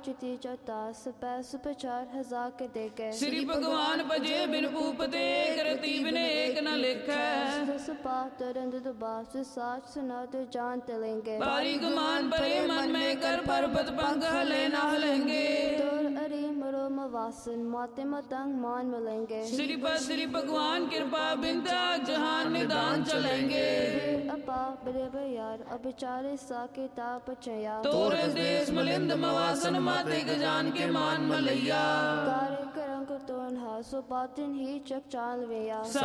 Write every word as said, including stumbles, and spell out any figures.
चिति चौथा सपै सुपचार हजार के देगे श्री भगवान भजे बिन भूपते करती बिन एक न लिखै सपा तरंद दुबास साच सुना तो जान तलेंगे बारी गुमान परे मन में कर पर्वत पंख हले न हलेंगे तोर अरे मरो मवासन माते मतंग मान मिलेंगे श्री पर श्री भगवान कृपा बिंदा जहान निदान चलेंगे अपा बड़े बयार अबिचारे साके ताप चया तोरे देश मलिंद मवासन माते गजान के मान मलैया कार्य करं को तोन हासो बातिन ही चक चाल वेया